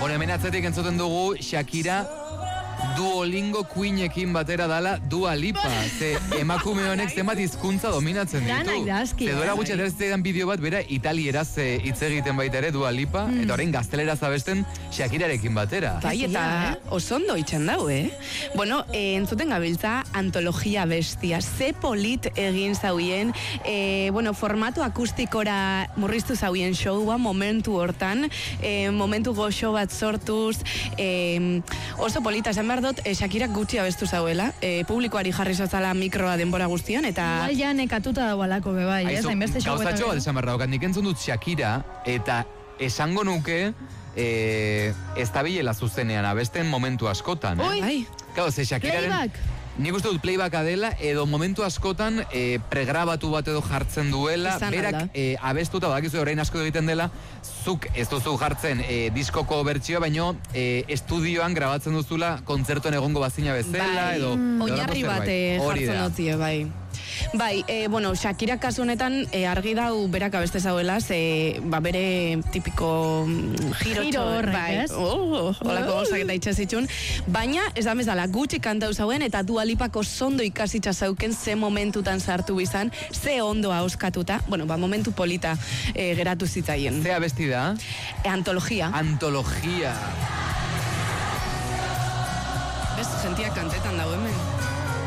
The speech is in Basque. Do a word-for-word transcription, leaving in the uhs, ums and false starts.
Bueno, hemen atzetik entzuten dugu Shakira Duolingo Queenekin batera dala Dua Lipa. Ze emakume honek zenbat hizkuntza dominatzen ditu. Ze duela gutxi ateraztean bideo bat bera italieraz hitz egiten baita ere Dua Lipa, mm. eta orain gazteleraz abesten Shakirarekin batera. Bai, eta oso ondo itxan dau, eh? Bueno, eh, entzuten gabiltza antologia bestia. Ze polit egin zauien, eh, bueno, formatu akustikora murriztu zauien showa momentu hortan, eh, momentu goxo bat sortuz, eh, oso polita esan behar dut, eh, Shakirak gutxi abestu zauela, eh, publikoari jarri zazala mikroa denbora guztian, eta... Igual ja nekatuta dagoalako bebai, ez? Hainbeste show eta... Gauzatxo bat esan behar daukat, nik entzun dut Shakira, eta esango nuke, eh, ez da bilela zuzenean, abesten momentu askotan. Oi! Eh? Claro, ze Shakiraren... Playback! Nik uste dut playbacka dela, edo momentu askotan e, pregrabatu bat edo jartzen duela, Izan berak e, abestuta, badakizu orain asko egiten dela, zuk ez duzu jartzen e, diskoko bertsioa, baino e, estudioan grabatzen duzula kontzertuan egongo bazina bezala, bai, edo... mm. Oinarri bat jartzen dutie, bai. Bai, e, bueno, Shakira kasu honetan e, argi dau berak abeste zauela, ze, ba, bere tipiko giro horrek, bai, ez? Oh, holako gozak eta itxasitxun, baina ez da bezala gutxi kantau zauen, eta Dua Lipako zondo ikasitza zauken ze momentutan sartu bizan, ze ondo auskatuta, bueno, ba, momentu polita e, geratu zitzaien. Ze abesti da? E, antologia. Antologia. Ez, jentia kantetan dago hemen.